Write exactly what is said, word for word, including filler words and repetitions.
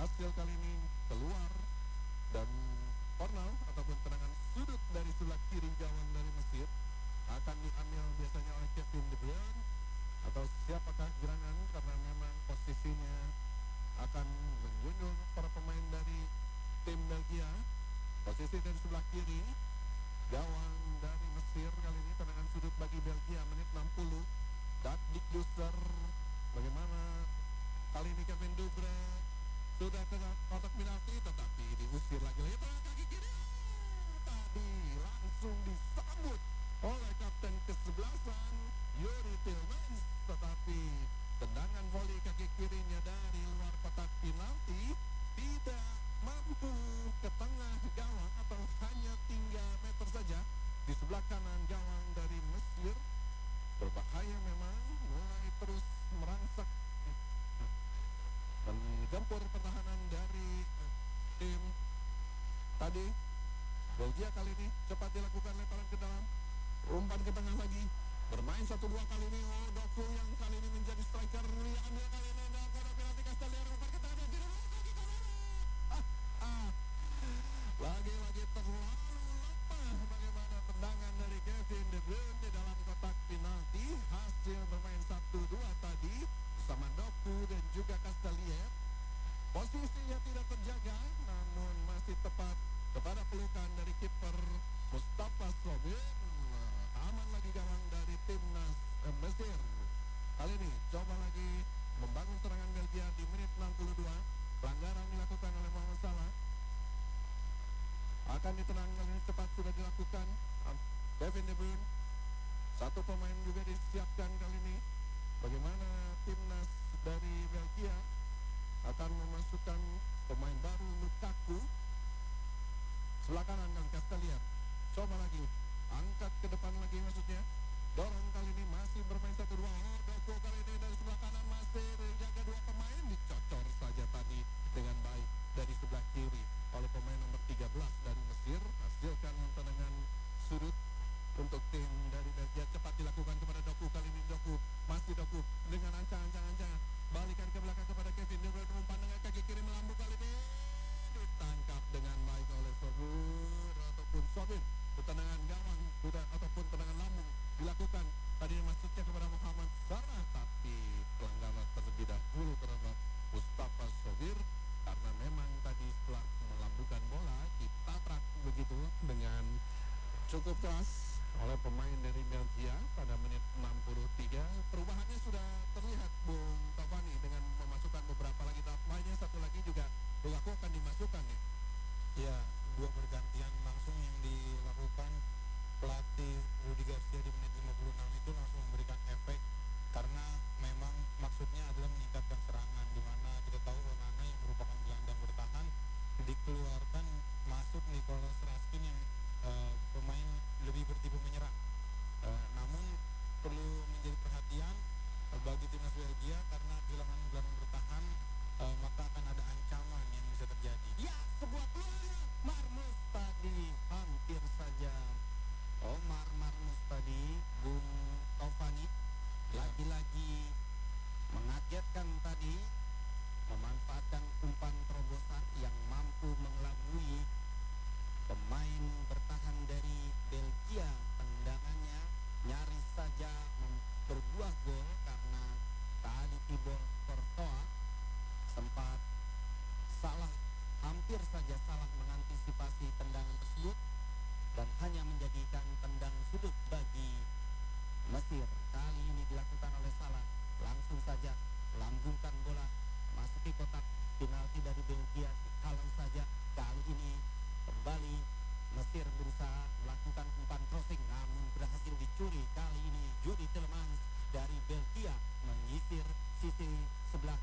hasil kali ini keluar dan corner ataupun tendangan sudut dari sebelah kiri gawang dari Mesir akan diambil biasanya oleh Kevin De Bruyne atau siapakah gerangan, karena memang posisinya akan menjunjung para pemain dari tim Belgia. Posisi dari sebelah kiri gawang dari Mesir kali ini tendangan sudut bagi Belgia menit enam puluh. Dak Dikduser, bagaimana kali ini Kevin De Bruyne sudah ke kotak penalti tetapi diusir lagi-lagi tangan kaki kiri tadi langsung disambut oleh kapten kesebelasan Yuri Tillmans, tetapi tendangan voli kaki kirinya dari luar kotak penalti tidak mampu ke tengah gawang atau hanya tiga meter saja di sebelah kanan gawang dari Mesir. Berbahaya memang, mulai terus merangsak menggempur pertahanan dari tim tadi. Belgia kali ini cepat dilakukan lemparan ke dalam, umpan ke tengah lagi, bermain satu dua kali ini. Oh, Doku yang kali ini menjadi striker, diambil kali ini dan kotak penalti Castellier umpan ke tengah dan tidak lagi ah, ah. Lagi-lagi terlalu lemah bagaimana tendangan dari Kevin De Bruyne di dalam kotak penalti. Hasil bermain satu dua tadi bersama Doku dan juga Castellier. Posisinya tidak terjaga, namun masih tepat kepada pelukan dari kiper Mustafa Sobir. Aman lagi gawang dari timnas eh, Mesir. Kali ini coba lagi membangun serangan Belgia di menit enam puluh dua. Pelanggaran dilakukan oleh Mohamed Salah. Akan ditenang kali ini, cepat sudah dilakukan Kevin De Bruyne. Satu pemain juga disiapkan kali ini. Bagaimana timnas dari Belgia akan memasukkan pemain baru Lukaku. Sebelah kanan kan Castellier. Coba lagi angkat ke depan lagi, maksudnya dorong kali ini masih bermain satu dua. Oh, Doku kali ini dari sebelah kanan masih dijaga dua pemain, dicocor saja tadi dengan baik dari sebelah kiri oleh pemain nomor tiga belas dari Mesir. Hasilkan tendangan sudut untuk tim dari Belgia. Cepat dilakukan kepada Doku, kali ini Doku masih Doku dengan ancang-ancang-ancang, balikan ke belakang kepada Kevin De Bruyne, umpan dengan kaki kiri melambung, kali ini ditangkap dengan baik oleh Sobir ataupun Sobir. Tendangan gawang sudah ataupun tendangan lambung dilakukan tadi maksudnya kepada Muhammad Salah, tapi pelanggaran terlebih dahulu terhadap Mustafa Sobir karena memang tadi setelah melambungkan bola ditabrak begitu dengan cukup keras oleh pemain dari Belgia pada menit enam puluh tiga. Perubahannya sudah terlihat Bung Tovani dengan memasukkan beberapa lagi pemainnya, satu lagi juga Lukaku akan dimasukkan ya. Ya, dua pergantian langsung yang dilakukan pelatih Rudi Garcia di menit lima puluh enam itu langsung memberikan efek karena memang maksudnya adalah meningkatkan serangan, di mana kita tahu Onana yang merupakan gelandang bertahan dikeluarkan, masuk Nicolas Raskin yang uh, pemain lebih bertipe menyerang. Uh, namun perlu menjadi perhatian uh, bagi timnas Belgia karena kehilangan gelandang bertahan, uh, maka akan ada ancaman yang bisa terjadi. Ya, sebuah peluang Marmus tadi hampir saja Omar Marmus tadi, Bung Tovani lagi-lagi mengagetkan tadi, memanfaatkan umpan terobosan yang mampu mengelabui pemain bertahan dari Belgia. Tendangannya nyaris saja berbuah gol karena tadi Thibaut Courtois sempat salah, hampir saja salah mengantisipasi tendangan tersebut dan hanya menjadikan tendang sudut bagi Mesir. Kali ini dilakukan oleh Salah, langsung saja